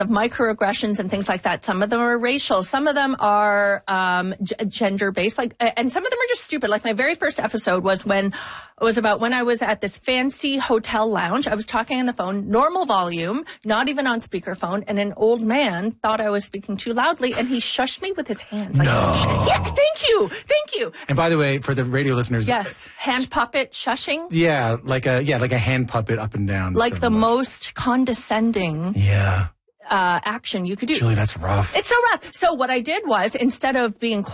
of microaggressions and things like that. Some of them are racial. Some of them are gender-based. And some of them are just stupid. Like my very first episode was about when I was at this fancy hotel lounge. I was talking on the phone, normal volume, not even on speakerphone, and an old man thought I was speaking too loudly, and he shushed me with his hands. Like, no. Yeah, thank you. And by the way, for the radio listeners, yes, hand puppet shushing. Yeah, like a hand puppet up and down. Like the most condescending. Yeah. Action you could do. Julie, that's rough. It's so rough. So what I did was, instead of being